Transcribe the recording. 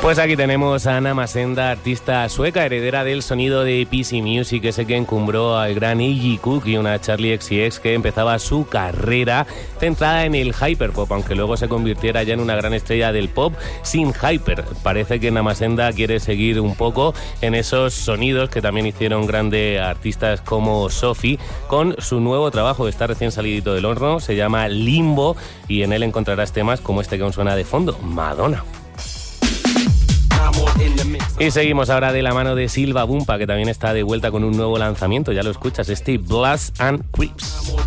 Pues aquí tenemos a Anna Masenda, artista sueca, heredera del sonido de PC Music, ese que encumbró al gran Iggy Cook y una Charlie XCX que empezaba su carrera centrada en el hyperpop, aunque luego se convirtiera ya en una gran estrella del pop sin hyper. Parece que Anna Masenda quiere seguir un poco en esos sonidos que también hicieron grandes artistas como Sophie, con su nuevo trabajo, está recién salidito del horno, se llama Limbo, y en él encontrarás temas como este que aún suena de fondo, Madonna. Y seguimos ahora de la mano de Silva Bumpa, que también está de vuelta con un nuevo lanzamiento, ya lo escuchas, este Bloods and Crips.